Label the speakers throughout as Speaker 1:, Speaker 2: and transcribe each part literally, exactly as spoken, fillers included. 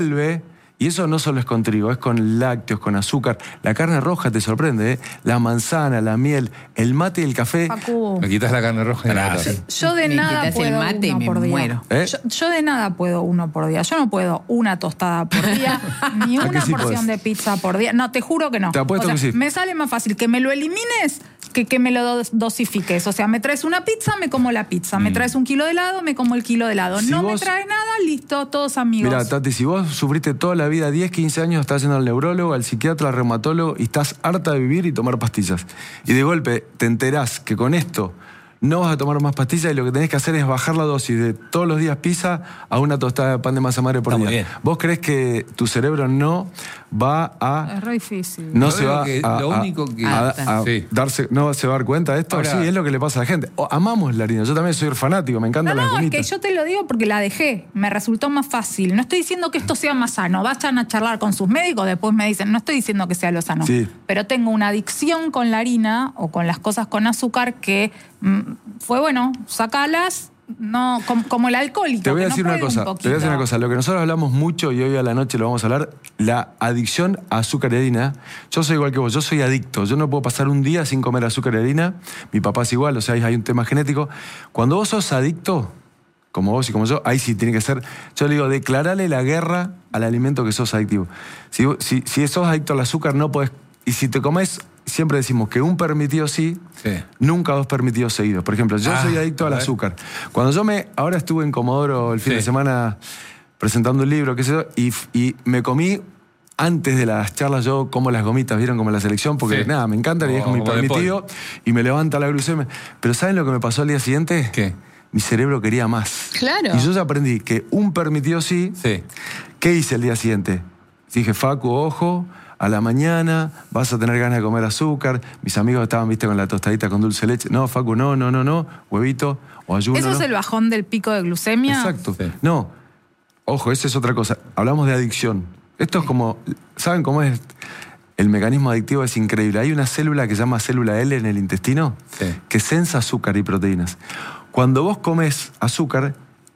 Speaker 1: Y eso no solo es con trigo, es con lácteos, con azúcar. La carne roja te sorprende, ¿eh? La manzana, la miel, el mate y el café.
Speaker 2: Facu.
Speaker 3: Me quitas la carne roja y la
Speaker 2: Yo, yo de
Speaker 4: Me
Speaker 2: nada
Speaker 4: quitas el
Speaker 2: puedo
Speaker 4: mate y
Speaker 2: uno
Speaker 4: me
Speaker 2: por día.
Speaker 4: muero.
Speaker 1: ¿Eh?
Speaker 2: Yo, yo de nada puedo uno por día. Yo no puedo una tostada por día, ni
Speaker 1: ¿A
Speaker 2: una
Speaker 1: que sí
Speaker 2: porción
Speaker 1: podés?
Speaker 2: de pizza por día. No, te juro que no.
Speaker 1: Te apuesto
Speaker 2: o sea,
Speaker 1: que sí.
Speaker 2: me sale más fácil que me lo elimines que que me lo dos- dosifiques. O sea, me traes una pizza, me como la pizza. Me traes un kilo de helado, me como el kilo de helado.
Speaker 1: Si
Speaker 2: no me
Speaker 1: vos-
Speaker 2: traes nada, listo, todos amigos.
Speaker 1: Mira, Tati, si vos sufriste toda la vida, diez, quince años, estás yendo al neurólogo, al psiquiatra, al reumatólogo y estás harta de vivir y tomar pastillas. Y de golpe te enterás que con esto no vas a tomar más pastillas y lo que tenés que hacer es bajar la dosis de todos los días pizza a una tostada de pan de masa madre por
Speaker 5: Está
Speaker 1: día.
Speaker 5: muy bien.
Speaker 1: ¿Vos creés que tu cerebro no va a...
Speaker 2: Es re difícil.
Speaker 1: No
Speaker 3: Yo
Speaker 1: se
Speaker 3: digo
Speaker 1: va
Speaker 3: que
Speaker 1: a,
Speaker 3: lo
Speaker 1: a-
Speaker 3: único que-
Speaker 1: a-
Speaker 4: Ah,
Speaker 1: a
Speaker 3: sí.
Speaker 1: darse, no se va a dar cuenta de esto.
Speaker 3: Ahora-
Speaker 1: Sí, es lo que le pasa a la gente. O, amamos la harina. Yo también soy fanático, me encantan
Speaker 2: No,
Speaker 1: las
Speaker 2: no, es
Speaker 1: gomitas.
Speaker 2: que yo te lo digo porque la dejé. Me resultó más fácil. No estoy diciendo que esto sea más sano. Vayan a charlar con sus médicos, después me dicen, no estoy diciendo que sea lo sano.
Speaker 1: Sí.
Speaker 2: Pero tengo una adicción con la harina o con las cosas con azúcar que mm, fue bueno, sacalas, no, como, como el alcohólico.
Speaker 1: Te voy a
Speaker 2: que
Speaker 1: decir
Speaker 2: no
Speaker 1: una
Speaker 2: puede un
Speaker 1: cosa, te voy a decir una
Speaker 2: poquito.
Speaker 1: cosa. Lo que nosotros hablamos mucho y hoy a la noche lo vamos a hablar, la adicción a azúcar y harina. Yo soy igual que vos, yo soy adicto. Yo no puedo pasar un día sin comer azúcar y harina. Mi papá es igual, o sea, hay un tema genético. Cuando vos sos adicto, como vos y como yo, ahí sí tiene que ser, yo le digo, declarale la guerra al alimento que sos adictivo. Si, vos- si, si sos adicto al azúcar, no podés, y si te comes, siempre decimos que un permitido sí,
Speaker 3: Sí.
Speaker 1: nunca dos permitidos seguidos. Por ejemplo, yo
Speaker 3: Ah,
Speaker 1: soy adicto
Speaker 3: a
Speaker 1: al
Speaker 3: ver.
Speaker 1: azúcar. Cuando yo me, ahora estuve en Comodoro el fin
Speaker 3: Sí.
Speaker 1: de semana presentando un libro, qué sé yo, y, y me comí, antes de las charlas, yo como las gomitas, ¿vieron? Como la selección, porque
Speaker 3: Sí.
Speaker 1: nada, me encanta, y es
Speaker 3: Como-
Speaker 1: mi
Speaker 3: como de
Speaker 1: permitido, y me levanta la glucemia. Pero ¿saben lo que me pasó al día siguiente?
Speaker 3: ¿Qué?
Speaker 1: Mi cerebro quería más.
Speaker 4: Claro.
Speaker 1: Y yo ya aprendí que un permitido sí.
Speaker 3: Sí.
Speaker 1: ¿Qué hice el día siguiente? Dije, Facu, ojo, a la mañana vas a tener ganas de comer azúcar. Mis amigos estaban, viste, con la tostadita con dulce de leche. No, Facu, no, no, no, no. Huevito o ayuno.
Speaker 2: ¿Eso
Speaker 1: no.
Speaker 2: es el bajón del pico de glucemia?
Speaker 1: Exacto.
Speaker 3: Sí.
Speaker 1: No, ojo, esa es otra cosa. Hablamos de adicción. Esto es como, ¿saben cómo es? El mecanismo adictivo es increíble. Hay una célula que se llama célula L en el intestino
Speaker 3: Sí.
Speaker 1: que sensa azúcar y proteínas. Cuando vos comes azúcar,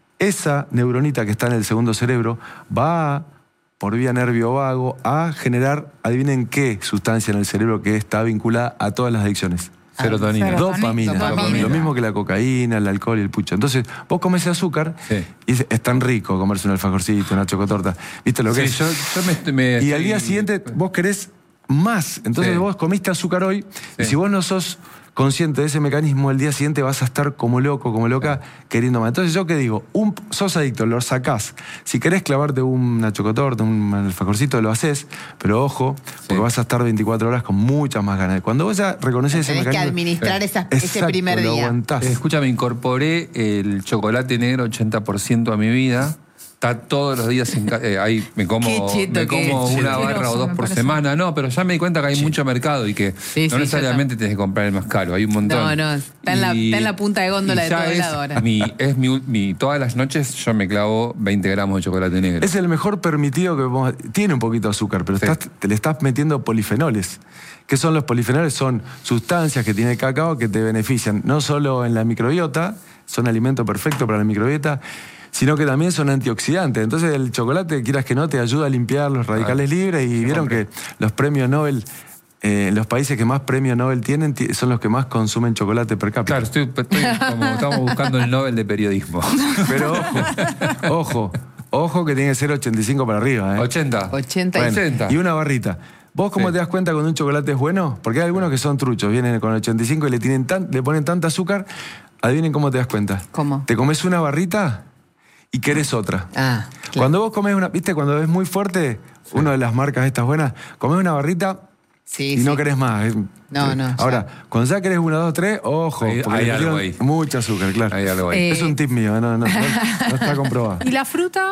Speaker 1: esa neuronita que está en el segundo cerebro va a, por vía nervio vago a generar, adivinen qué sustancia en el cerebro que está vinculada a todas las adicciones.
Speaker 3: Serotonina.
Speaker 2: Cero.
Speaker 1: Dopamina.
Speaker 2: Dopamina.
Speaker 1: Lo mismo que la cocaína, el alcohol y el pucho. Entonces, vos comes ese azúcar
Speaker 3: Sí.
Speaker 1: y es, es tan rico comerse un alfajorcito, una chocotorta. ¿Viste lo que
Speaker 3: Sí,
Speaker 1: es?
Speaker 3: yo, yo me, me
Speaker 1: Y
Speaker 3: estoy-
Speaker 1: al día siguiente vos querés más. Entonces
Speaker 3: Sí.
Speaker 1: vos comiste azúcar hoy y
Speaker 3: Sí.
Speaker 1: si vos no sos consciente de ese mecanismo, el día siguiente vas a estar como loco, como loca, queriendo más. Entonces yo qué digo, un, sos adicto, lo sacás. Si querés clavarte una chocotorta, un alfajorcito, lo haces, pero ojo, porque
Speaker 3: Sí.
Speaker 1: vas a estar veinticuatro horas con muchas más ganas. Cuando vos ya reconoces ese
Speaker 4: Tenés que
Speaker 1: mecanismo...
Speaker 4: administrar esa- ese
Speaker 1: Exacto,
Speaker 4: primer
Speaker 1: lo
Speaker 4: día.
Speaker 1: aguantás.
Speaker 3: Eh, Escúchame, incorporé el chocolate negro ochenta por ciento a mi vida. Está todos los días en ca- eh, ahí me como,
Speaker 4: Qué cheto
Speaker 3: me
Speaker 4: que
Speaker 3: como
Speaker 4: es.
Speaker 3: una barra o
Speaker 2: Asqueroso,
Speaker 3: dos
Speaker 2: me
Speaker 3: por
Speaker 2: parece.
Speaker 3: semana. No, pero ya me di cuenta que hay mucho mercado y que
Speaker 4: Sí,
Speaker 3: no
Speaker 4: sí,
Speaker 3: necesariamente tienes que comprar el más caro. Hay un montón.
Speaker 4: No, no, está en la-
Speaker 3: Y-
Speaker 4: está en la punta de góndola
Speaker 3: y
Speaker 4: de
Speaker 3: ya
Speaker 4: todo
Speaker 3: es
Speaker 4: lado ahora.
Speaker 3: Mi, es mi, mi- todas las noches yo me clavo veinte gramos de chocolate negro.
Speaker 1: Es el mejor permitido que vos- tiene un poquito de azúcar, pero
Speaker 3: Sí.
Speaker 1: estás- te le estás metiendo polifenoles. ¿Qué son los polifenoles? Son sustancias que tiene el cacao que te benefician no solo en la microbiota, son alimento perfecto para la microbiota, sino que también son antioxidantes. Entonces el chocolate, quieras que no, te ayuda a limpiar los radicales libres y vieron que los premios Nobel, eh, los países que más premios Nobel tienen ti- son los que más consumen chocolate per cápita.
Speaker 3: Claro, estoy, estoy como estamos buscando el Nobel de periodismo.
Speaker 1: Pero ojo, ojo, ojo que tiene que ser ochenta y cinco para arriba. ¿eh?
Speaker 3: ochenta.
Speaker 4: ochenta y
Speaker 1: Bueno,
Speaker 3: ochenta.
Speaker 1: y una barrita. ¿Vos cómo
Speaker 3: Sí.
Speaker 1: te das cuenta cuando un chocolate es bueno? Porque hay algunos que son truchos, vienen con ochenta y cinco y le, tienen tan, le ponen tanta azúcar. Adivinen cómo te das cuenta.
Speaker 4: ¿Cómo?
Speaker 1: Te comes una barrita y querés otra.
Speaker 4: Ah, claro.
Speaker 1: Cuando vos comes una, viste, cuando es muy fuerte, una de las marcas estas buenas, comes una barrita
Speaker 4: Sí,
Speaker 1: y no
Speaker 4: sí.
Speaker 1: querés más. Es-
Speaker 4: No, no,
Speaker 1: Ahora, cuando ya querés una, dos, tres, ojo,
Speaker 3: Hay-
Speaker 1: porque
Speaker 3: hay
Speaker 1: le
Speaker 3: algo
Speaker 1: pusieron
Speaker 3: ahí.
Speaker 1: mucha azúcar, claro.
Speaker 3: Hay algo ahí.
Speaker 2: Eh,
Speaker 1: Es un tip mío, no, no, no, no está comprobado.
Speaker 2: ¿Y la fruta?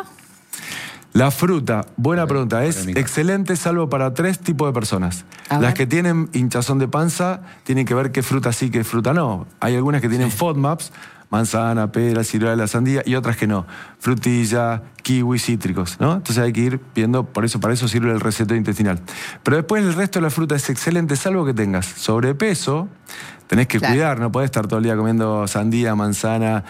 Speaker 1: La fruta, buena pregunta, es
Speaker 3: polémica.
Speaker 1: excelente salvo para tres tipos de personas.
Speaker 4: A
Speaker 1: Las
Speaker 4: ver.
Speaker 1: que tienen hinchazón de panza tienen que ver qué fruta sí, qué fruta no. Hay algunas que tienen FODMAPs, manzana, pera, ciruela, sandía, y otras que no. Frutilla, kiwi, cítricos, ¿no? Entonces hay que ir viendo, por eso, para eso sirve el recetero intestinal. Pero después el resto de la fruta es excelente salvo que tengas sobrepeso, tenés que
Speaker 4: Claro.
Speaker 1: cuidar, no podés estar todo el día comiendo sandía, manzana,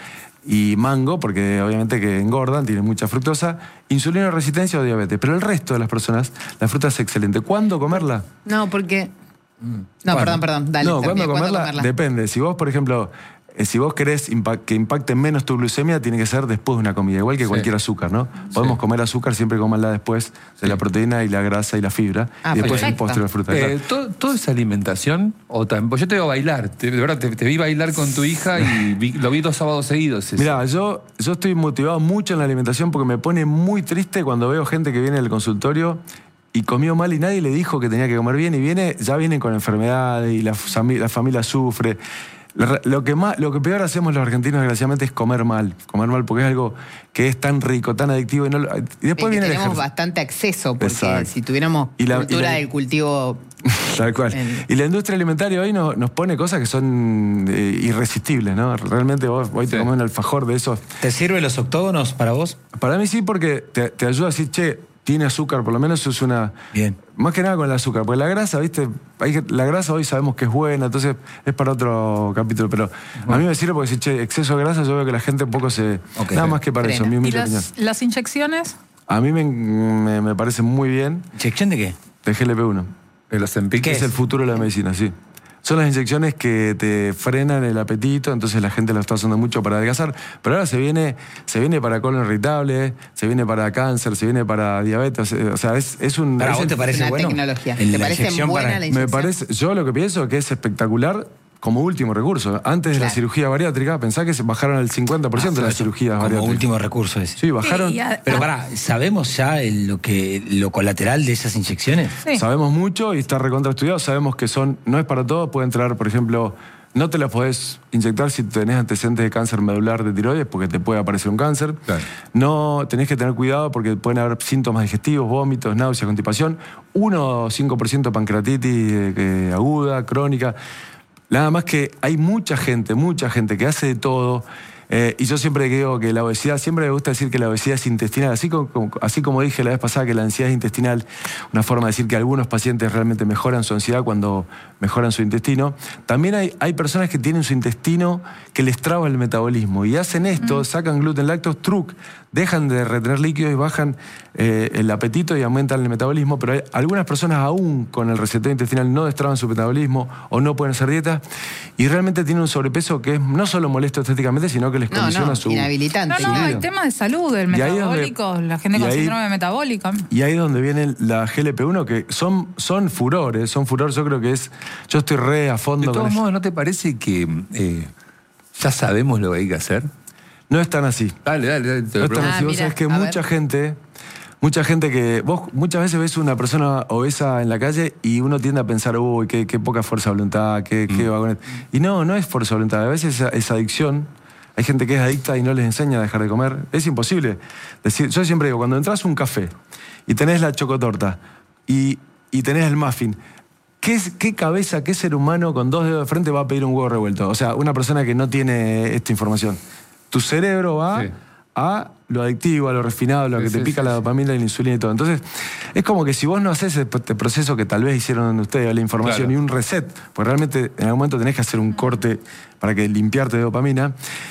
Speaker 1: y mango, porque obviamente que engordan, tienen mucha fructosa, insulina resistencia o diabetes. Pero el resto de las personas, la fruta es excelente. ¿Cuándo comerla?
Speaker 4: No, porque... No,
Speaker 1: ¿Cuándo?
Speaker 4: perdón, perdón. Dale,
Speaker 1: no, ¿cuándo
Speaker 4: termina.
Speaker 1: comerla?
Speaker 4: ¿Cuándo comerla?
Speaker 1: Depende. Si vos, por ejemplo, eh, si vos querés impa- que impacte menos tu glucemia, tiene que ser después de una comida, igual que
Speaker 3: Sí.
Speaker 1: cualquier azúcar, ¿no? Podemos
Speaker 3: Sí.
Speaker 1: comer azúcar siempre comerla después de la proteína y la grasa y la fibra.
Speaker 4: Ah,
Speaker 1: y después el
Speaker 4: perfecto.
Speaker 1: postre de fruta.
Speaker 3: Eh,
Speaker 1: claro.
Speaker 3: ¿todo, ¿Todo es alimentación? O también, pues yo te veo bailar, te, de verdad, te, te vi bailar con tu hija y vi- lo vi dos sábados seguidos. eso.
Speaker 1: Mirá, yo, yo estoy motivado mucho en la alimentación porque me pone muy triste cuando veo gente que viene al consultorio y comió mal y nadie le dijo que tenía que comer bien y viene, ya vienen con enfermedades y la, fami- la familia sufre. La- Lo que, más, lo que peor hacemos los argentinos, desgraciadamente, es comer mal. Comer mal porque es algo que es tan rico, tan adictivo. Y, no lo- y después
Speaker 4: Es que
Speaker 1: viene el
Speaker 4: tenemos
Speaker 1: ejercicio.
Speaker 4: bastante acceso, porque
Speaker 1: Exacto.
Speaker 4: si tuviéramos
Speaker 1: Y la- y
Speaker 4: cultura
Speaker 1: la-
Speaker 4: del cultivo...
Speaker 1: Tal cual.
Speaker 4: El-
Speaker 1: Y la industria alimentaria hoy no- nos pone cosas que son eh, irresistibles, ¿no? Realmente vos hoy te
Speaker 3: Sí.
Speaker 1: comes un alfajor de esos.
Speaker 5: ¿Te sirven los octógonos para vos?
Speaker 1: Para mí sí, porque te, te ayuda a decir, che, tiene azúcar, por lo menos eso es una...
Speaker 5: Bien.
Speaker 1: Más que nada con el azúcar, porque la grasa, ¿viste? Hay que- la grasa hoy sabemos que es buena, entonces es para otro capítulo, pero a mí me sirve porque si, che, exceso de grasa, yo veo que la gente un poco se...
Speaker 5: Ok.
Speaker 1: nada más que para eso,
Speaker 4: Frena.
Speaker 1: mi
Speaker 2: ¿Y
Speaker 1: humilde opinión.
Speaker 2: las, las inyecciones?
Speaker 1: A mí me, me, me parece muy bien
Speaker 5: ¿Inyección de qué?
Speaker 1: de G L P uno.
Speaker 3: El Ozempic.
Speaker 5: ¿Qué
Speaker 1: Es el futuro de la medicina, sí. Son las inyecciones que te frenan el apetito, entonces la gente lo está usando mucho para adelgazar. Pero ahora se viene, se viene para colon irritable, se viene para cáncer, se viene para diabetes. O sea, es, es un...
Speaker 5: ¿Para
Speaker 1: es
Speaker 5: vos
Speaker 1: el-
Speaker 5: te parece
Speaker 4: una
Speaker 5: bueno?
Speaker 4: tecnología.
Speaker 5: En
Speaker 4: ¿Te
Speaker 5: la
Speaker 4: parece
Speaker 5: inyección
Speaker 4: buena
Speaker 5: para-
Speaker 4: la
Speaker 1: Me
Speaker 4: inyección?
Speaker 1: parece, yo lo que pienso que es espectacular como último recurso. Antes de la
Speaker 4: Claro.
Speaker 1: cirugía bariátrica, pensá que se bajaron el cincuenta por ciento de las cirugías
Speaker 5: Como
Speaker 1: bariátricas.
Speaker 5: último recurso ese.
Speaker 1: Sí, bajaron.
Speaker 2: Sí, y a-
Speaker 5: Pero pará, ¿sabemos ya el- lo que lo colateral de esas inyecciones?
Speaker 2: Sí.
Speaker 1: Sabemos mucho y está recontraestudiado. Sabemos que son, no es para todos, puede entrar, por ejemplo, no te las podés inyectar si tenés antecedentes de cáncer medular de tiroides, porque te puede aparecer un cáncer.
Speaker 3: Claro.
Speaker 1: No tenés que tener cuidado porque pueden haber síntomas digestivos, vómitos, náuseas, constipación. uno o cinco por ciento pancreatitis eh, que- aguda, crónica. Nada más que hay mucha gente, mucha gente que hace de todo. Eh, y yo siempre digo que la obesidad, siempre me gusta decir que la obesidad es intestinal, así como, como- así como dije la vez pasada que la ansiedad es intestinal, una forma de decir que algunos pacientes realmente mejoran su ansiedad cuando mejoran su intestino. También hay, hay personas que tienen su intestino que les traba el metabolismo y hacen esto, sacan gluten, lácteos, truc, dejan de retener líquidos y bajan eh, el apetito y aumentan el metabolismo, pero hay algunas personas aún con el recetado intestinal no destraban su metabolismo o no pueden hacer dieta y realmente tienen un sobrepeso que es no solo molesto estéticamente, sino que les
Speaker 4: No,
Speaker 1: condiciona
Speaker 4: no,
Speaker 1: su...
Speaker 4: inhabilitante.
Speaker 2: No, no, hay
Speaker 1: vida.
Speaker 2: temas de salud, el
Speaker 1: Y ahí es donde-
Speaker 2: metabólico, la gente
Speaker 1: y
Speaker 2: con
Speaker 1: ahí-
Speaker 2: síndrome metabólico.
Speaker 1: Y ahí es donde viene la G L P uno, que son, son furores, son furor, yo creo que es... Yo estoy re a
Speaker 3: De
Speaker 1: fondo
Speaker 3: todos
Speaker 1: con eso.
Speaker 3: modos, ¿no te parece que eh, ya sabemos lo que hay que hacer?
Speaker 1: No es tan así.
Speaker 3: Dale, dale, dale. te
Speaker 1: No
Speaker 3: lo
Speaker 1: es tan
Speaker 3: pregunto.
Speaker 4: Ah,
Speaker 1: así. Vos
Speaker 4: mira,
Speaker 1: sabés que
Speaker 4: a
Speaker 1: mucha
Speaker 4: ver.
Speaker 1: gente... Mucha gente que... Vos muchas veces ves una persona obesa en la calle y uno tiende a pensar, uy, qué, qué poca fuerza de voluntad, qué, qué vagonet. Y no, no es fuerza de voluntad. A veces es, es adicción. Hay gente que es adicta y no les enseña a dejar de comer. Es imposible. Decir, yo siempre digo, cuando entras a un café y tenés la chocotorta y, y tenés el muffin, ¿qué, es- ¿qué cabeza, qué ser humano con dos dedos de frente va a pedir un huevo revuelto? O sea, una persona que no tiene esta información. Tu cerebro va
Speaker 3: Sí.
Speaker 1: a lo adictivo, a lo refinado, a lo
Speaker 3: Sí,
Speaker 1: que te
Speaker 3: sí,
Speaker 1: pica
Speaker 3: sí,
Speaker 1: la
Speaker 3: sí.
Speaker 1: dopamina, la insulina y todo. Entonces, es como que si vos no haces este este proceso que tal vez hicieron ustedes, la información
Speaker 3: Claro.
Speaker 1: y un reset, pues realmente en algún momento tenés que hacer un corte para que limpiarte de dopamina.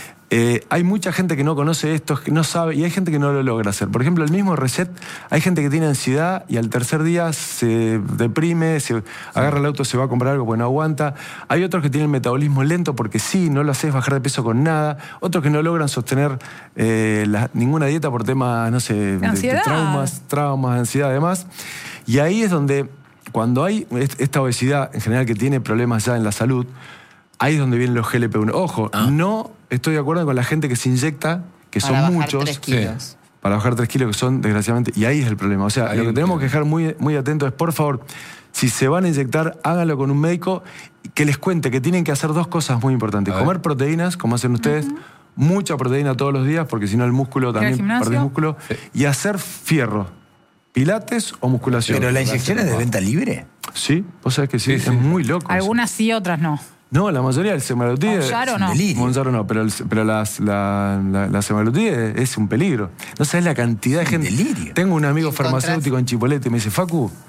Speaker 1: Eh, hay mucha gente que no conoce esto, que no sabe, y hay gente que no lo logra hacer. Por ejemplo, el mismo reset, hay gente que tiene ansiedad y al tercer día se deprime, se agarra el auto, se va a comprar algo porque no aguanta. Hay otros que tienen metabolismo lento porque sí, no lo haces bajar de peso con nada. Otros que no logran sostener eh, la- ninguna dieta por temas, no sé, de- de
Speaker 2: ansiedad.
Speaker 1: traumas, traumas, ansiedad, además. Y ahí es donde, cuando hay est- esta obesidad en general que tiene problemas ya en la salud, ahí es donde vienen los G L P uno. Ojo,
Speaker 5: Ah.
Speaker 1: no estoy de acuerdo con la gente que se inyecta, que
Speaker 4: Para
Speaker 1: son
Speaker 4: bajar
Speaker 1: muchos,
Speaker 4: tres kilos.
Speaker 1: para bajar tres kilos, que son desgraciadamente, y ahí es el problema. O sea,
Speaker 3: Ahí
Speaker 1: lo que
Speaker 3: un
Speaker 1: tenemos que
Speaker 3: problema.
Speaker 1: dejar muy, muy atentos es, por favor, si se van a inyectar, háganlo con un médico que les cuente que tienen que hacer dos cosas muy importantes.
Speaker 3: A ver.
Speaker 1: Comer proteínas, como hacen ustedes, mucha proteína todos los días, porque si no el músculo
Speaker 2: al
Speaker 1: también
Speaker 2: gimnasio.
Speaker 1: perdés músculo, y hacer fierro. ¿Pilates o musculación?
Speaker 5: ¿Pero la inyección es de venta libre?
Speaker 1: Sí, vos sabés que sí,
Speaker 3: Sí,
Speaker 1: es
Speaker 3: sí.
Speaker 1: muy loco. eso.
Speaker 2: Algunas sí, otras no.
Speaker 1: No, la mayoría del semaglutide...
Speaker 2: Monjaro no.
Speaker 5: Delirio.
Speaker 1: Monjaro no, pero, el- pero las- la, la, la semaglutide es un peligro. No sabes la cantidad de
Speaker 5: un
Speaker 1: gente...
Speaker 5: delirio.
Speaker 1: Tengo un amigo
Speaker 4: Encontrás-
Speaker 1: farmacéutico en Chipolete y me dice, Facu,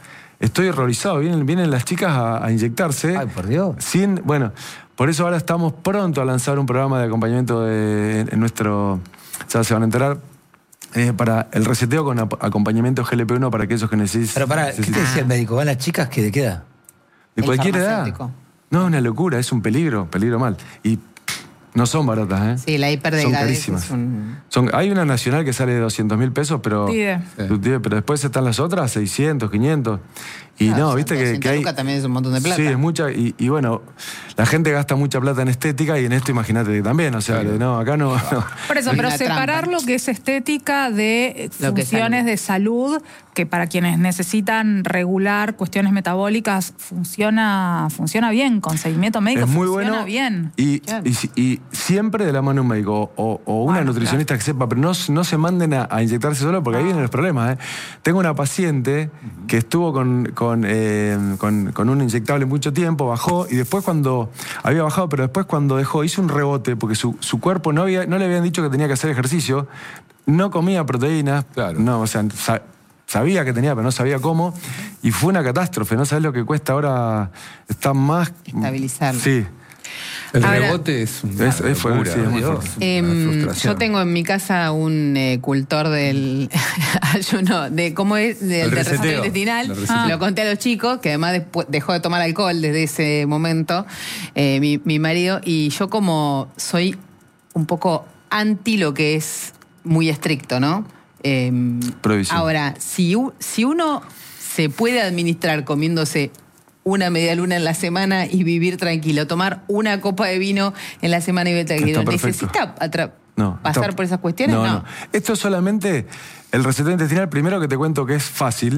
Speaker 1: estoy horrorizado. Vienen, vienen las chicas a, a inyectarse.
Speaker 5: Ay, por Dios.
Speaker 1: Sin, bueno, por eso ahora estamos pronto a lanzar un programa de acompañamiento de, en, en nuestro... Ya se van a enterar. Eh, para el reseteo con ap- acompañamiento G L P uno para aquellos que necesiten.
Speaker 5: Pero pará, ¿qué te decía el médico? ¿Van las chicas que de qué edad?
Speaker 1: De
Speaker 4: El
Speaker 1: cualquier edad.
Speaker 4: farmacéutico.
Speaker 1: No, es una locura, es un peligro, peligro mal. Y no son baratas, ¿eh?
Speaker 4: Sí, la
Speaker 1: Son
Speaker 4: hiperdelgadez
Speaker 1: carísimas.
Speaker 4: es un...
Speaker 1: Son, hay una nacional que sale de doscientos mil pesos, pero,
Speaker 2: Tide.
Speaker 1: pero después están las otras, seiscientos, quinientos. Y
Speaker 4: Claro,
Speaker 1: no,
Speaker 4: o sea,
Speaker 1: viste que,
Speaker 4: doscientos
Speaker 1: que hay...
Speaker 4: lucas también es un montón de plata.
Speaker 1: Sí, es mucha. Y, y bueno, la gente gasta mucha plata en estética y en esto imagínate que también. O sea,
Speaker 3: Claro.
Speaker 1: que no, acá no... no.
Speaker 2: Por eso,
Speaker 4: Hay
Speaker 2: pero
Speaker 4: una
Speaker 2: separar
Speaker 4: trampa.
Speaker 2: lo que es estética de
Speaker 4: Lo que es
Speaker 2: funciones
Speaker 4: salud.
Speaker 2: de salud, que para quienes necesitan regular cuestiones metabólicas, funciona, funciona bien, con seguimiento médico
Speaker 1: Es muy
Speaker 2: funciona
Speaker 1: bueno.
Speaker 2: bien.
Speaker 1: Y,
Speaker 4: Claro.
Speaker 1: y, si- y siempre de la mano de un médico o, o una
Speaker 2: Bueno,
Speaker 1: nutricionista que sepa, pero no, no se manden a, a inyectarse solo porque ahí vienen los problemas. ¿eh? Tengo una paciente que estuvo con, con, eh, con, con un inyectable mucho tiempo, bajó y después cuando había bajado, pero después cuando dejó, hizo un rebote porque su, su cuerpo no, había, no le habían dicho que tenía que hacer ejercicio, no comía proteínas,
Speaker 3: Claro.
Speaker 1: no, o sea, sa- sabía que tenía, pero no sabía cómo, y fue una catástrofe. No sabes lo que cuesta ahora, está más...
Speaker 4: Estabilizarlo.
Speaker 1: Sí.
Speaker 3: El
Speaker 4: Ahora-
Speaker 3: rebote es una
Speaker 1: Es- es fuerte,
Speaker 3: locura,
Speaker 1: sí, es muy
Speaker 3: Dios,
Speaker 1: fuerte.
Speaker 3: una
Speaker 4: Em,
Speaker 3: frustración.
Speaker 4: yo tengo en mi casa un eh, cultor del ayuno, de cómo es, del
Speaker 3: El
Speaker 4: de
Speaker 3: reseteo.
Speaker 4: reseteo intestinal.
Speaker 3: El reseteo.
Speaker 4: Lo conté a los chicos, que además después dejó de tomar alcohol desde ese momento, eh, mi, mi marido, y yo como soy un poco anti lo que es muy estricto, ¿no? Em,
Speaker 1: Prohibición.
Speaker 4: ahora, si, u- si uno se puede administrar comiéndose una media luna en la semana y vivir tranquilo, tomar una copa de vino en la semana y vivir tranquilo,
Speaker 1: Está perfecto.
Speaker 4: ¿necesita atra-
Speaker 1: No,
Speaker 4: pasar
Speaker 1: está-
Speaker 4: por esas cuestiones?
Speaker 1: No,
Speaker 4: No.
Speaker 1: no. Esto es solamente el reseteo intestinal. Primero que te cuento que es fácil.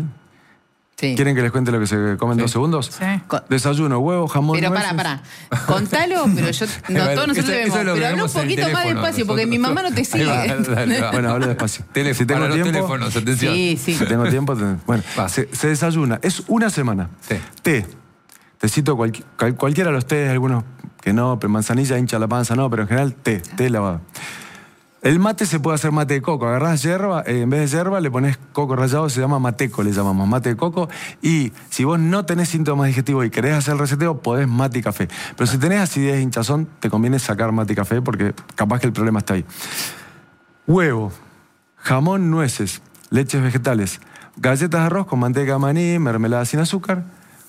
Speaker 4: Sí.
Speaker 1: ¿Quieren que les cuente lo que se come en
Speaker 3: Sí.
Speaker 1: dos segundos?
Speaker 2: Sí.
Speaker 4: Co-
Speaker 1: Desayuno, huevo, jamón,
Speaker 4: Pero
Speaker 1: nueces.
Speaker 4: para, para. Contalo, pero yo. No,
Speaker 3: Ahí va,
Speaker 4: todos nosotros
Speaker 3: eso-
Speaker 4: lo vemos.
Speaker 3: eso lo
Speaker 4: Pero habla un
Speaker 3: vemos en el
Speaker 4: poquito más
Speaker 3: teléfono,
Speaker 4: despacio, porque mi
Speaker 3: nosotros.
Speaker 4: mamá no te
Speaker 3: Ahí
Speaker 4: sigue.
Speaker 3: va, dale, va.
Speaker 1: Bueno, hablo despacio.
Speaker 3: Tele-
Speaker 1: si tengo
Speaker 3: para los
Speaker 1: tiempo,
Speaker 3: teléfonos, atención.
Speaker 4: Sí, sí.
Speaker 1: Si tengo tiempo, te- bueno,
Speaker 3: Va.
Speaker 1: se, se desayuna. Es una semana.
Speaker 3: Sí.
Speaker 1: Té. Tecito, cualqui- cual- cualquiera de los tés, algunos que no, pero manzanilla hincha la panza, no, pero en general té, té lavado. El mate se puede hacer mate de coco. Agarrás yerba, eh, en vez de yerba le pones coco rallado, se llama mateco, le llamamos mate de coco. Y si vos no tenés síntomas digestivos y querés hacer el reseteo, podés mate y café. Pero si tenés acidez e hinchazón, te conviene sacar mate y café porque capaz que el problema está ahí. Huevo, jamón, nueces, leches vegetales, galletas de arroz con manteca de maní, mermelada sin azúcar,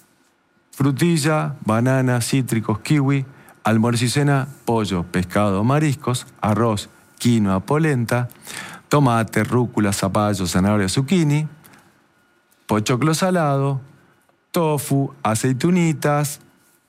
Speaker 1: frutilla, banana, cítricos, kiwi, almuerzo y cena, pollo, pescado, mariscos, arroz, quinoa, polenta, tomate, rúcula, zapallo, zanahoria, zucchini, pochoclo salado, tofu, aceitunitas,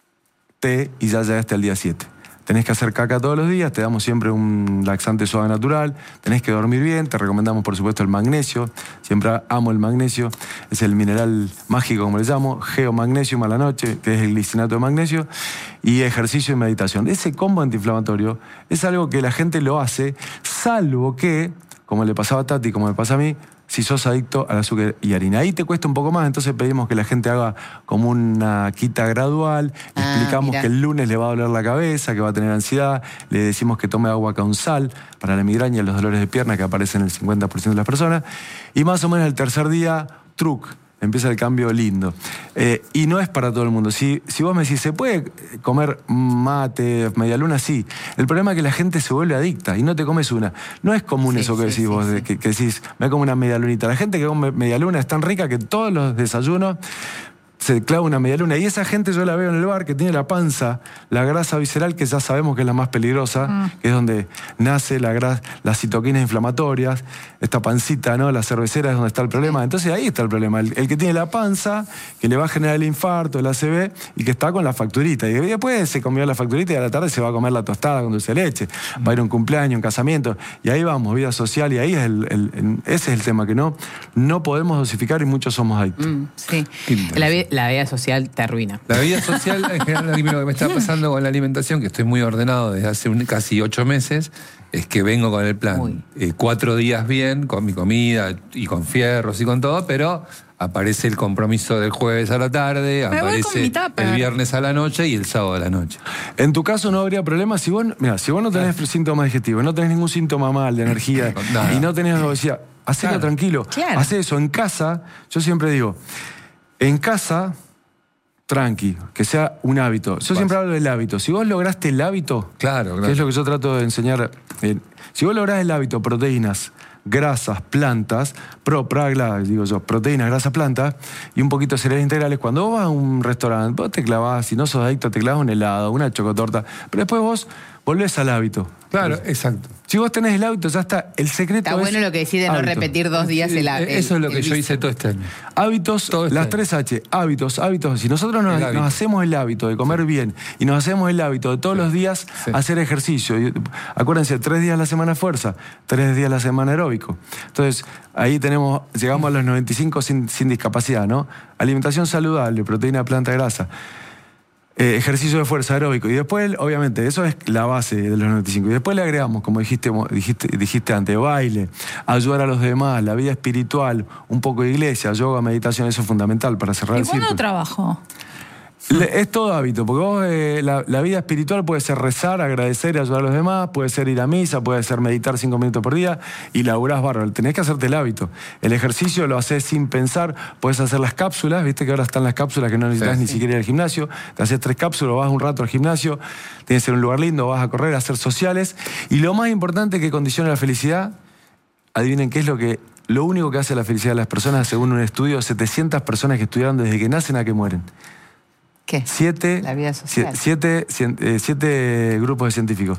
Speaker 1: té y ya llegaste al día siete. Tenés que hacer caca todos los días, te damos siempre un laxante suave natural, tenés que dormir bien, te recomendamos por supuesto el magnesio, siempre amo el magnesio, es el mineral mágico como le llamo, geomagnesium a la noche, que es el glicinato de magnesio, y ejercicio y meditación. Ese combo antiinflamatorio es algo que la gente lo hace, salvo que, como le pasaba a Tati, como me pasa a mí, si sos adicto al azúcar y harina. Ahí te cuesta un poco más, entonces pedimos que la gente haga como una quita gradual, le
Speaker 4: Ah,
Speaker 1: explicamos
Speaker 4: mirá.
Speaker 1: que el lunes le va a doler la cabeza, que va a tener ansiedad, le decimos que tome agua con sal para la migraña y los dolores de pierna que aparecen en el cincuenta por ciento de las personas, y más o menos el tercer día, truc, empieza el cambio lindo. Eh, y no es para todo el mundo. Si, si vos me decís, ¿se puede comer mate, media luna? Sí. El problema es que la gente se vuelve adicta y no te comes una. No es común
Speaker 4: Sí,
Speaker 1: eso que
Speaker 4: sí,
Speaker 1: decís
Speaker 4: sí,
Speaker 1: vos,
Speaker 4: sí.
Speaker 1: de que, que decís, me como una media lunita. La gente que come media luna es tan rica que todos los desayunos se clava una media luna. Y esa gente yo la veo en el bar que tiene la panza, la grasa visceral, que ya sabemos que es la más peligrosa,
Speaker 2: Mm.
Speaker 1: que es donde nace la grasa, las citoquinas inflamatorias, esta pancita, ¿no? La cervecera es donde está el problema. Entonces ahí está el problema. El, el que tiene la panza, que le va a generar el infarto, el A C V, y que está con la facturita. Y después se comió la facturita y a la tarde se va a comer la tostada con dulce de leche. Va a ir a un cumpleaños, un casamiento. Y ahí vamos, vida social. Y ahí es el, el- el- ese es el tema, que no, no podemos dosificar y muchos somos adictos.
Speaker 4: Mm, sí.
Speaker 3: Qué interesante.
Speaker 4: La, vi- la vida social te arruina.
Speaker 3: La vida social, en general, a mí lo que me está pasando con la alimentación, que estoy muy ordenado desde hace un- casi ocho meses, es que vengo con el plan.
Speaker 4: Uy.
Speaker 3: Eh, cuatro días bien, con mi comida y con fierros y con todo, pero aparece el compromiso del jueves a la tarde,
Speaker 2: Me voy con mi
Speaker 3: aparece
Speaker 2: tupper.
Speaker 3: el viernes a la noche y el sábado a la noche.
Speaker 1: En tu caso no habría problema si vos, mira, si vos no tenés síntomas digestivos, no tenés ningún síntoma mal de energía
Speaker 3: Nada.
Speaker 1: y no tenés obesidad, hacelo
Speaker 3: Claro.
Speaker 1: tranquilo.
Speaker 4: Claro.
Speaker 1: Hacé eso en casa. Yo siempre digo, En casa, tranqui, que sea un hábito. Yo siempre hablo del hábito. Si vos lograste el hábito,
Speaker 3: Claro, claro.
Speaker 1: que es lo que yo trato de enseñar, eh, si vos lográs el hábito, proteínas, grasas, plantas, pro, pragla, digo yo, proteínas, grasas, plantas, y un poquito de cereales integrales, cuando vos vas a un restaurante, vos te clavás, si no sos adicto, te clavas un helado, una chocotorta, pero después vos volvés al hábito.
Speaker 3: Claro, exacto.
Speaker 1: Si vos tenés el hábito, ya está. El secreto
Speaker 4: Está
Speaker 1: es
Speaker 4: bueno lo que decís de no
Speaker 1: hábito.
Speaker 4: repetir dos días el el-
Speaker 3: Eso es lo
Speaker 4: el
Speaker 3: que yo
Speaker 4: vicio.
Speaker 3: hice todo este año.
Speaker 1: Hábitos,
Speaker 3: Todo este
Speaker 1: las
Speaker 3: año.
Speaker 1: tres H, hábitos, hábitos. Si nosotros nos,
Speaker 3: El hábito.
Speaker 1: nos hacemos el hábito de comer bien y nos hacemos el hábito de todos los días
Speaker 3: Sí.
Speaker 1: hacer ejercicio, y, acuérdense, tres días a la semana fuerza, tres días a la semana aeróbico. Entonces, ahí tenemos, llegamos a los noventa y cinco sin, sin discapacidad, ¿no? Alimentación saludable, proteína, planta, grasa. Eh, ejercicio de fuerza aeróbico. Y después, obviamente, eso es la base de los noventa y cinco. Y después le agregamos, como dijiste, dijiste, dijiste antes, baile, ayudar a los demás, la vida espiritual, un poco de iglesia, yoga, meditación, eso es fundamental para cerrar
Speaker 2: ¿Y
Speaker 1: el
Speaker 2: cuándo
Speaker 1: círculo.
Speaker 2: trabajo?
Speaker 1: Le- Es todo hábito, porque vos, eh, la, la vida espiritual puede ser rezar, agradecer y ayudar a los demás, puede ser ir a misa, puede ser meditar cinco minutos por día y laburás bárbaro. Tenés que hacerte el hábito. El ejercicio lo haces sin pensar, puedes hacer las cápsulas, viste que ahora están las cápsulas que no necesitas
Speaker 3: Sí.
Speaker 1: ni siquiera ir al gimnasio, te haces tres cápsulas, vas un rato al gimnasio, tienes que ser un lugar lindo, vas a correr, a hacer sociales. Y lo más importante que condiciona la felicidad, adivinen qué es lo que... Lo único que hace la felicidad de las personas, según un estudio, setecientas personas que estudiaron desde que nacen a que mueren.
Speaker 4: ¿Qué?
Speaker 1: Siete,
Speaker 4: La vida social.
Speaker 1: sie- Siete, cien- eh, siete grupos de científicos.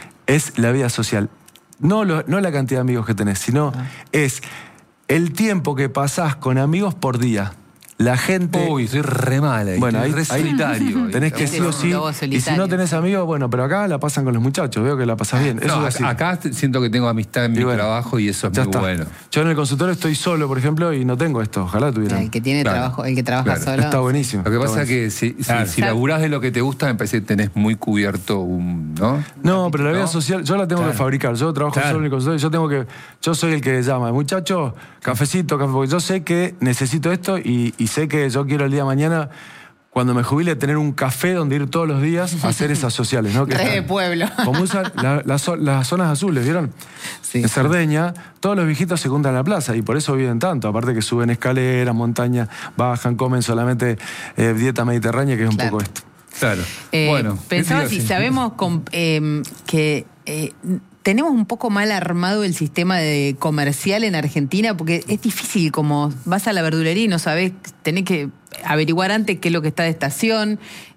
Speaker 1: Es la vida social. No, lo- no la cantidad de amigos que tenés, sino es el tiempo que pasás con amigos por día. La gente...
Speaker 3: Uy, soy re mala.
Speaker 1: Bueno, ahí-
Speaker 3: re
Speaker 1: ahí
Speaker 3: solitario.
Speaker 1: tenés que
Speaker 4: Ese
Speaker 1: sí o
Speaker 4: es
Speaker 1: sí.
Speaker 4: lobo
Speaker 1: Y si
Speaker 4: solitario.
Speaker 1: no tenés amigos, bueno, pero acá la pasan con los muchachos. Veo que la pasás bien. Eso
Speaker 3: No,
Speaker 1: es así.
Speaker 3: acá siento que tengo amistad en
Speaker 1: Y
Speaker 3: mi
Speaker 1: bueno,
Speaker 3: trabajo y eso es
Speaker 1: ya
Speaker 3: muy
Speaker 1: está.
Speaker 3: bueno.
Speaker 1: Yo en el consultorio estoy solo, por ejemplo, y no tengo esto. Ojalá tuviera.
Speaker 4: El que tiene
Speaker 3: Claro.
Speaker 4: trabajo, el que trabaja
Speaker 3: Claro.
Speaker 4: solo.
Speaker 1: Está buenísimo.
Speaker 3: Lo que
Speaker 1: está
Speaker 3: pasa es
Speaker 1: buenísimo.
Speaker 3: que si, si-
Speaker 5: Claro.
Speaker 3: si laburás de lo que te gusta, me parece que tenés muy cubierto un. ¿No?
Speaker 1: No, pero la vida
Speaker 3: ¿No?
Speaker 1: social yo la tengo
Speaker 5: Claro.
Speaker 1: que fabricar. Yo trabajo
Speaker 5: Claro.
Speaker 1: solo en el consultorio. Yo tengo que. Yo soy el que llama. Muchacho, cafecito, café. Porque yo sé que necesito esto y, y sé que yo quiero el día de mañana, cuando me jubile, tener un café donde ir todos los días a hacer esas sociales, ¿no? Que
Speaker 4: Re de
Speaker 1: están-
Speaker 4: pueblo.
Speaker 1: Como usan la- las zo- las zonas azules, ¿vieron?
Speaker 4: Sí.
Speaker 1: En Cerdeña, todos los viejitos se juntan en la plaza y por eso viven tanto. Aparte que suben escaleras, montañas, bajan, comen solamente eh, dieta mediterránea, que es un
Speaker 4: Claro.
Speaker 1: poco esto.
Speaker 3: Claro.
Speaker 4: Eh,
Speaker 3: bueno.
Speaker 4: pensaba
Speaker 3: ¿qué te
Speaker 4: si
Speaker 3: iba a decir?
Speaker 4: sabemos com- eh, que eh, tenemos un poco mal armado el sistema de comercial en Argentina, porque es difícil, como vas a la verdulería y no sabés, tenés que averiguar antes qué es lo que está de estación,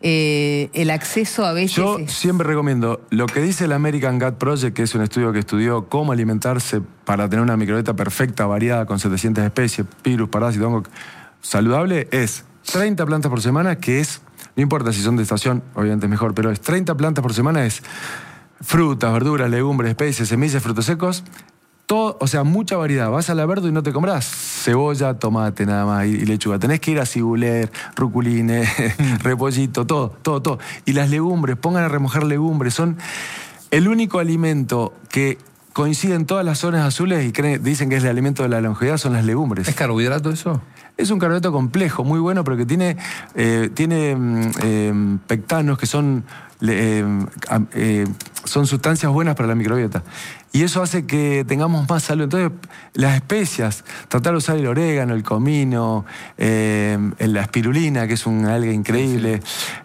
Speaker 4: eh, el acceso a veces
Speaker 1: Yo
Speaker 4: es-
Speaker 1: siempre recomiendo lo que dice el American Gut Project, que es un estudio que estudió cómo alimentarse para tener una microbiota perfecta, variada, con setecientas especies, virus, parásitos, hongos, saludable, es treinta plantas por semana, que es, no importa si son de estación, obviamente es mejor, pero es treinta plantas por semana, es frutas, verduras, legumbres, especies, semillas, frutos secos, todo, o sea, mucha variedad. Vas a la verde y no te compras cebolla, tomate nada más y, y lechuga. Tenés que ir a cibuler, ruculine, repollito, todo, todo, todo. Y las legumbres, pongan a remojar legumbres. Son el único alimento que coincide en todas las zonas azules y creen- dicen que es el alimento de la longevidad, son las legumbres.
Speaker 3: ¿Es carbohidrato eso?
Speaker 1: Es un carbohidrato complejo, muy bueno, pero que tiene, eh, tiene mm, eh, pectanos que son, le- eh, am- eh, son sustancias buenas para la microbiota. Y eso hace que tengamos más salud. Entonces, las especias, tratar de usar el orégano, el comino, eh, la espirulina, que es un alga increíble,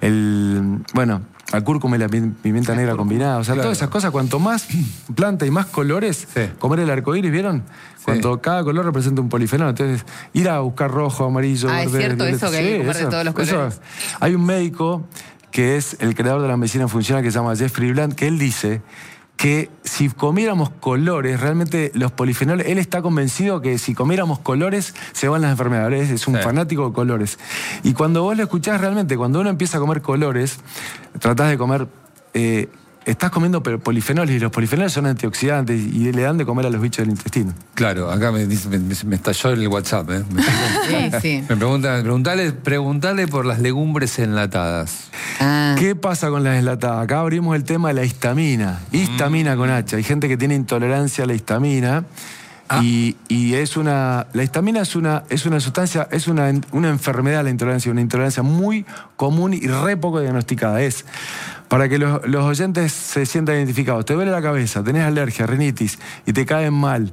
Speaker 1: el, bueno, la cúrcuma y la pi- pimienta negra combinada. O sea,
Speaker 3: Claro.
Speaker 1: todas esas cosas, cuanto más planta y más colores,
Speaker 3: Sí.
Speaker 1: comer el arcoíris, ¿vieron? Cuanto cada color representa un polifenol. Entonces, ir a buscar rojo, amarillo,
Speaker 4: Ah, ¿es
Speaker 1: verde,
Speaker 4: cierto
Speaker 1: violeta.
Speaker 4: eso, que hay que
Speaker 1: Sí,
Speaker 4: comer de todos los colores?
Speaker 1: eso. Hay un médico que es el creador de la medicina funcional, que se llama Jeffrey Bland, que él dice que si comiéramos colores, realmente los polifenoles, él está convencido que si comiéramos colores se van las enfermedades, es un
Speaker 3: Sí.
Speaker 1: fanático de colores. Y cuando vos lo escuchás realmente, cuando uno empieza a comer colores, tratás de comer, eh, estás comiendo pero polifenoles, y los polifenoles son antioxidantes y le dan de comer a los bichos del intestino.
Speaker 3: Claro, acá me, dice- me, me estalló el WhatsApp. ¿eh? Me,
Speaker 4: Sí, sí.
Speaker 3: me preguntan, preguntale, preguntale por las legumbres enlatadas.
Speaker 4: Ah,
Speaker 1: ¿Qué pasa con las enlatadas? Acá abrimos el tema de la histamina. Histamina con H. Hay gente que tiene intolerancia a la histamina. Y, y es una. La histamina es una, es una sustancia, es una, una enfermedad, la intolerancia, una intolerancia muy común y re poco diagnosticada. Es, para que los, los oyentes se sientan identificados, te duele la cabeza, tenés alergia, rinitis y te caen mal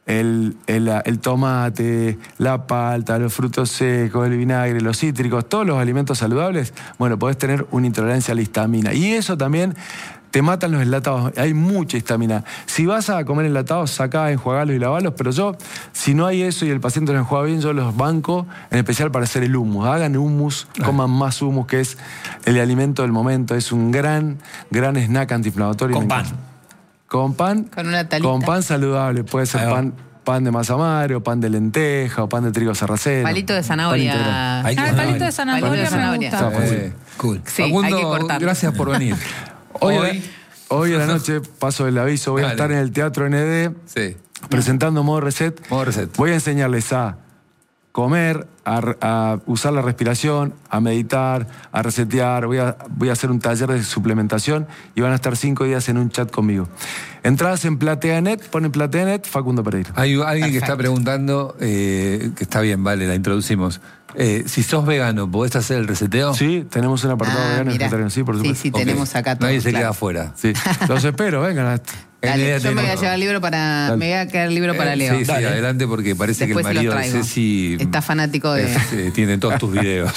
Speaker 1: el, el, el tomate, la palta, los frutos secos, el vinagre, los cítricos, todos los alimentos saludables, bueno, podés tener una intolerancia a la histamina. Y eso también te matan los enlatados. Hay mucha histamina. Si vas a comer enlatados, sacá, enjuagalos y lavalos, pero yo, si no hay eso y el paciente los enjuaga bien, yo los banco, en especial para hacer el hummus. Hagan hummus, coman más hummus, que es el alimento del momento. Es un gran, gran snack antiinflamatorio.
Speaker 5: Con pan.
Speaker 1: Con pan.
Speaker 4: Con una talita.
Speaker 1: Con pan saludable. Puede ser pan, pan de masa madre, o pan de lenteja, o pan de trigo sarraceno.
Speaker 4: Palito de
Speaker 1: Pan
Speaker 4: zanahoria.
Speaker 1: integral.
Speaker 5: Palito
Speaker 2: Ah,
Speaker 5: de
Speaker 2: el palito de
Speaker 5: zanahoria.
Speaker 2: zanahoria
Speaker 4: Palito de
Speaker 2: me
Speaker 4: zanahoria.
Speaker 2: gusta.
Speaker 3: Eh,
Speaker 5: Cool.
Speaker 4: Sí,
Speaker 3: Facundo,
Speaker 4: hay que cortarlo.
Speaker 3: gracias por venir.
Speaker 1: Hoy,
Speaker 3: Hoy,
Speaker 1: hoy a la noche, paso el aviso, voy
Speaker 3: Dale.
Speaker 1: a estar en el Teatro N D
Speaker 3: sí.
Speaker 1: presentando Modo Reset.
Speaker 3: Modo Reset.
Speaker 1: Voy a enseñarles a comer, a, a usar la respiración, a meditar, a resetear. Voy a, voy a hacer un taller de suplementación y van a estar cinco días en un chat conmigo. Entradas en Plateanet, ponen Plateanet, Facundo Pereira.
Speaker 3: Hay alguien que
Speaker 4: Perfecto.
Speaker 3: está preguntando, eh, que está bien, vale, la introducimos. Eh, si sos vegano, ¿podés hacer el reseteo?
Speaker 1: Sí, tenemos un apartado
Speaker 4: Ah,
Speaker 1: vegano y
Speaker 4: mirá.
Speaker 1: vegetariano, sí, por
Speaker 4: Sí,
Speaker 1: supuesto.
Speaker 4: sí,
Speaker 3: Ok.
Speaker 4: tenemos acá todo.
Speaker 3: Nadie se
Speaker 4: claro.
Speaker 3: queda afuera.
Speaker 1: Sí. Los espero, vengan. a-
Speaker 4: Dale,
Speaker 3: N D
Speaker 4: yo me voy a
Speaker 3: tengo.
Speaker 4: llevar el libro para.
Speaker 1: Dale.
Speaker 4: Me voy a quedar el libro para
Speaker 3: Eh,
Speaker 4: Leo.
Speaker 3: Sí, sí,
Speaker 5: Dale.
Speaker 3: adelante, porque parece
Speaker 4: Después
Speaker 3: que el
Speaker 4: se los
Speaker 3: marido de
Speaker 4: traigo.
Speaker 3: Ceci
Speaker 4: Está fanático de.
Speaker 3: es, eh, tiene todos tus videos.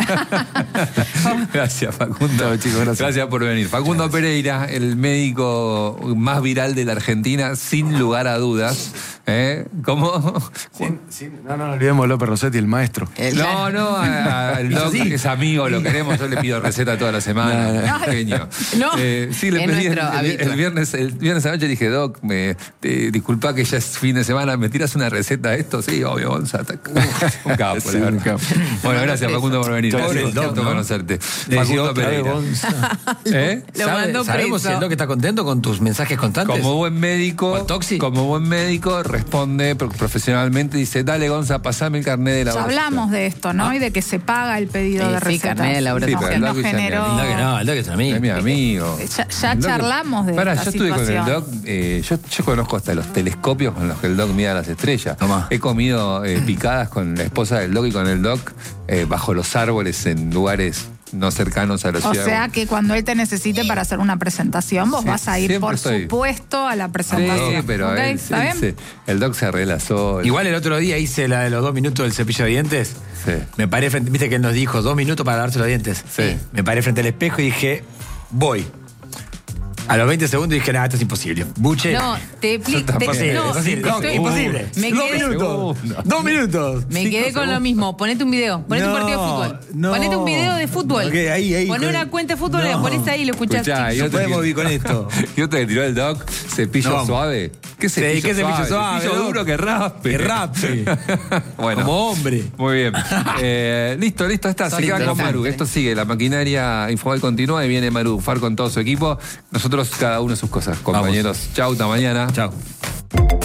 Speaker 3: Gracias, Facundo.
Speaker 1: Chao, chicos, gracias.
Speaker 3: por venir. Facundo Pereira, el médico más viral de la Argentina, sin lugar a dudas. ¿Eh? ¿Cómo?
Speaker 1: Sin- sin- no, no, no olvidemos López Rossetti, el maestro.
Speaker 4: El-
Speaker 3: No, no, a- a- el doc es amigo, lo queremos, yo le pido receta toda la semana.
Speaker 1: No,
Speaker 2: no.
Speaker 3: Genio.
Speaker 4: No,
Speaker 3: Eh, sí, le
Speaker 4: es
Speaker 3: pedí el,
Speaker 4: nuestro
Speaker 3: el- el
Speaker 4: habitual.
Speaker 3: viernes, el viernes anoche dije, Doc, me, te- disculpa que ya es fin de semana, ¿me tiras una receta de esto? Sí, obvio, Gonza. Un capo,
Speaker 1: Sí,
Speaker 3: la verdad.
Speaker 1: un capo.
Speaker 3: Bueno, gracias, Facundo, por venir.
Speaker 5: Pobre
Speaker 3: Un
Speaker 5: el doc,
Speaker 3: gusto
Speaker 5: ¿no?
Speaker 3: conocerte.
Speaker 5: Le decía
Speaker 3: Facundo
Speaker 5: otra vez,
Speaker 3: Pereira.
Speaker 5: Gonza.
Speaker 3: ¿Eh?
Speaker 4: Lo
Speaker 5: ¿Sabe-
Speaker 4: mandó
Speaker 5: ¿Sabemos
Speaker 4: preso.
Speaker 5: si el doc está contento con tus mensajes constantes?
Speaker 3: Como buen médico,
Speaker 5: ¿Con Toxi?
Speaker 3: como buen médico, responde pro- profesionalmente, dice, dale, Gonza, pasame el carnet de la
Speaker 2: Ya hablamos de esto, ¿no? Y de que se paga el pedido
Speaker 4: Sí,
Speaker 2: de
Speaker 4: sí,
Speaker 2: recetas.
Speaker 4: carnet de elaboración.
Speaker 3: Sí, pero
Speaker 2: que
Speaker 3: el
Speaker 2: no
Speaker 3: doc ya
Speaker 2: generó...
Speaker 5: El doc no, el doc es un amigo.
Speaker 3: Es mi amigo.
Speaker 2: Ya- ya
Speaker 3: El doc-
Speaker 2: charlamos de
Speaker 3: Pará,
Speaker 2: esta
Speaker 3: yo estuve con el
Speaker 2: situación.
Speaker 3: doc, eh, yo, yo conozco hasta los telescopios con los que el doc mira las estrellas.
Speaker 5: Tomá.
Speaker 3: He comido eh, picadas con la esposa del doc y con el doc eh, bajo los árboles en lugares no cercanos a la
Speaker 2: O
Speaker 3: ciudad.
Speaker 2: sea que cuando él te necesite para hacer una presentación, vos
Speaker 3: Sí,
Speaker 2: vas a ir,
Speaker 3: siempre
Speaker 2: por
Speaker 3: estoy.
Speaker 2: supuesto, a la
Speaker 3: Sí,
Speaker 2: presentación.
Speaker 3: pero
Speaker 2: ¿Ok?
Speaker 3: él-
Speaker 2: ¿Está
Speaker 3: él
Speaker 2: bien?
Speaker 3: se- el doc se arregla solo.
Speaker 5: Igual el otro día hice la de los dos minutos del cepillo de dientes.
Speaker 3: Sí.
Speaker 5: Me paré frente, viste que él nos dijo dos minutos para lavarse los dientes.
Speaker 3: Sí.
Speaker 5: Me paré frente al espejo y dije, voy. A los veinte segundos dije, nada, esto es imposible. Buche.
Speaker 4: No, te explico.
Speaker 5: Imposible,
Speaker 4: no,
Speaker 5: imposible,
Speaker 4: estoy-
Speaker 5: no, imposible.
Speaker 4: Me
Speaker 5: dos
Speaker 4: quedé-
Speaker 5: minutos. Dos minutos.
Speaker 4: Me
Speaker 5: Cinco
Speaker 4: quedé con
Speaker 5: segundos.
Speaker 4: lo mismo. Ponete un video. Ponete un
Speaker 5: No,
Speaker 4: partido de fútbol.
Speaker 5: no.
Speaker 4: Ponete un video de fútbol.
Speaker 5: Ok, ahí, ahí,
Speaker 4: Poné
Speaker 5: con-
Speaker 4: una cuenta de fútbol,
Speaker 5: No.
Speaker 4: lo ponés ahí y lo escuchás.
Speaker 3: Escuchá,
Speaker 4: chico.
Speaker 3: yo
Speaker 5: No
Speaker 3: te-
Speaker 5: podemos vivir con esto.
Speaker 3: Yo te tiró el doc, cepillo
Speaker 5: No, vamos.
Speaker 3: suave. ¿Qué
Speaker 5: Sí,
Speaker 3: cepillo
Speaker 5: ¿qué cepillo suave,
Speaker 3: Cepillo
Speaker 5: doc?
Speaker 3: duro que raspe.
Speaker 5: Que raspe.
Speaker 3: Bueno.
Speaker 5: Como hombre.
Speaker 3: Muy bien. Eh, listo, listo, está. Se
Speaker 4: Son
Speaker 3: queda con
Speaker 4: interesantes.
Speaker 3: Maru. Esto sigue. La maquinaria Infobay continúa y viene Maru Far con todo su equipo. Nosotros, cada uno sus cosas. Compañeros, chau, hasta mañana.
Speaker 5: Chao.